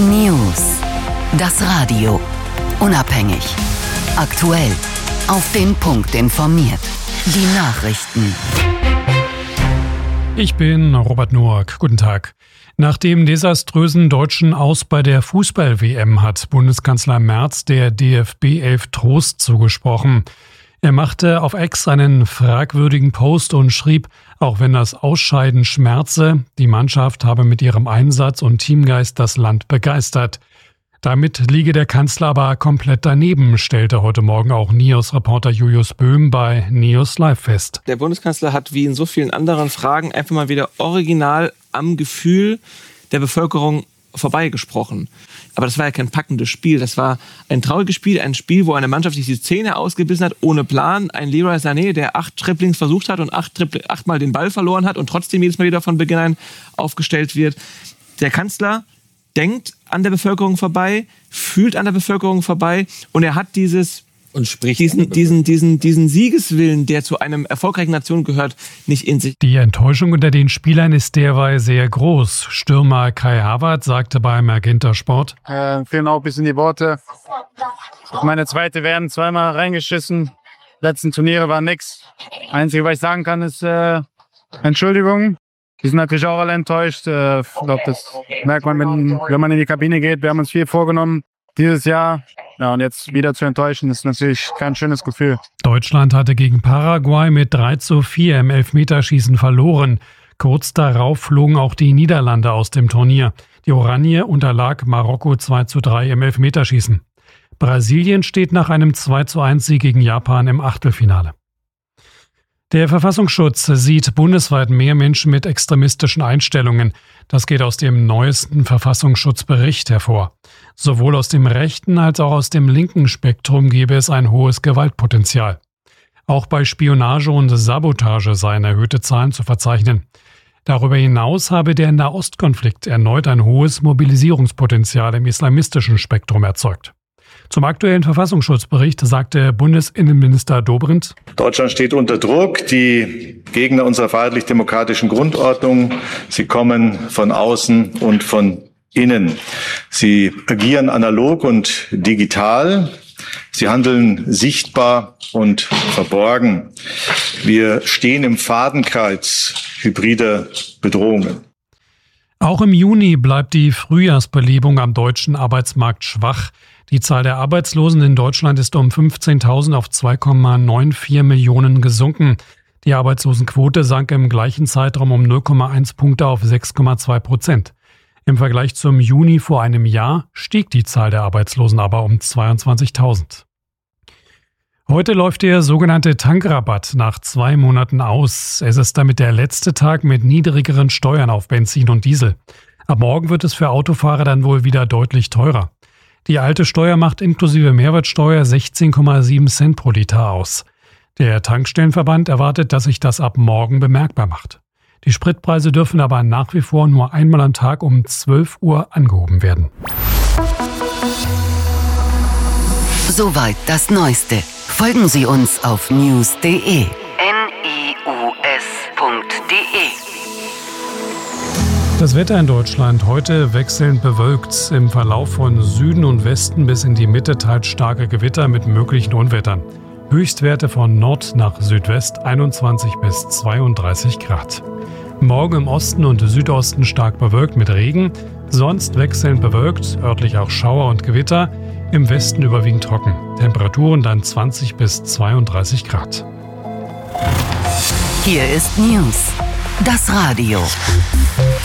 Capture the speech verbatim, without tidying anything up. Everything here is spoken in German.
News. Das Radio. Unabhängig. Aktuell. Auf den Punkt informiert. Die Nachrichten. Ich bin Robert Noack. Guten Tag. Nach dem desaströsen deutschen Aus bei der Fußball-W M hat Bundeskanzler Merz der D F B elf Trost zugesprochen. Er machte auf X einen fragwürdigen Post und schrieb, auch wenn das Ausscheiden schmerze, die Mannschaft habe mit ihrem Einsatz und Teamgeist das Land begeistert. Damit liege der Kanzler aber komplett daneben, stellte heute Morgen auch Neos-Reporter Julius Böhm bei Neos Live fest. Der Bundeskanzler hat wie in so vielen anderen Fragen einfach mal wieder original am Gefühl der Bevölkerung vorbeigesprochen. Aber das war ja kein packendes Spiel. Das war ein trauriges Spiel, ein Spiel, wo eine Mannschaft sich die Zähne ausgebissen hat, ohne Plan. Ein Leroy Sané, der acht Dribblings versucht hat und acht Dribbl- achtmal den Ball verloren hat und trotzdem jedes Mal wieder von Beginn an aufgestellt wird. Der Kanzler denkt an der Bevölkerung vorbei, fühlt an der Bevölkerung vorbei und er hat dieses und spricht diesen, diesen, diesen, diesen Siegeswillen, der zu einem erfolgreichen Nation gehört, nicht in sich. Die Enttäuschung unter den Spielern ist derweil sehr groß. Stürmer Kai Havertz sagte bei Magenta Sport: Äh, fehlen auch ein bisschen die Worte. Meine zweite werden zweimal reingeschissen. Letzten Turniere war nix. Einzige, was ich sagen kann, ist äh, Entschuldigung. Die sind natürlich auch alle enttäuscht. Äh, ich glaube, das merkt man, wenn, wenn man in die Kabine geht. Wir haben uns viel vorgenommen dieses Jahr. Ja, und jetzt wieder zu enttäuschen, ist natürlich kein schönes Gefühl. Deutschland hatte gegen Paraguay mit drei zu vier im Elfmeterschießen verloren. Kurz darauf flogen auch die Niederlande aus dem Turnier. Die Oranje unterlag Marokko zwei zu drei im Elfmeterschießen. Brasilien steht nach einem zwei zu eins Sieg gegen Japan im Achtelfinale. Der Verfassungsschutz sieht bundesweit mehr Menschen mit extremistischen Einstellungen. Das geht aus dem neuesten Verfassungsschutzbericht hervor. Sowohl aus dem rechten als auch aus dem linken Spektrum gebe es ein hohes Gewaltpotenzial. Auch bei Spionage und Sabotage seien erhöhte Zahlen zu verzeichnen. Darüber hinaus habe der Nahostkonflikt erneut ein hohes Mobilisierungspotenzial im islamistischen Spektrum erzeugt. Zum aktuellen Verfassungsschutzbericht sagte Bundesinnenminister Dobrindt: Deutschland steht unter Druck. Die Gegner unserer freiheitlich-demokratischen Grundordnung, sie kommen von außen und von innen. Sie agieren analog und digital. Sie handeln sichtbar und verborgen. Wir stehen im Fadenkreuz hybrider Bedrohungen. Auch im Juni bleibt die Frühjahrsbelebung am deutschen Arbeitsmarkt schwach. Die Zahl der Arbeitslosen in Deutschland ist um fünfzehntausend auf zwei Komma vierundneunzig Millionen gesunken. Die Arbeitslosenquote sank im gleichen Zeitraum um null Komma eins Punkte auf sechs Komma zwei Prozent. Im Vergleich zum Juni vor einem Jahr stieg die Zahl der Arbeitslosen aber um zweiundzwanzigtausend. Heute läuft der sogenannte Tankrabatt nach zwei Monaten aus. Es ist damit der letzte Tag mit niedrigeren Steuern auf Benzin und Diesel. Ab morgen wird es für Autofahrer dann wohl wieder deutlich teurer. Die alte Steuer macht inklusive Mehrwertsteuer sechzehn Komma sieben Cent pro Liter aus. Der Tankstellenverband erwartet, dass sich das ab morgen bemerkbar macht. Die Spritpreise dürfen aber nach wie vor nur einmal am Tag um zwölf Uhr angehoben werden. Soweit das Neueste. Folgen Sie uns auf news punkt de. N I U S punkt de. Das Wetter in Deutschland heute wechselnd bewölkt. Im Verlauf von Süden und Westen bis in die Mitte teils starke Gewitter mit möglichen Unwettern. Höchstwerte von Nord nach Südwest einundzwanzig bis zweiunddreißig Grad. Morgen im Osten und Südosten stark bewölkt mit Regen. Sonst wechselnd bewölkt, örtlich auch Schauer und Gewitter. Im Westen überwiegend trocken. Temperaturen dann zwanzig bis zweiunddreißig Grad. Hier ist News. Das Radio.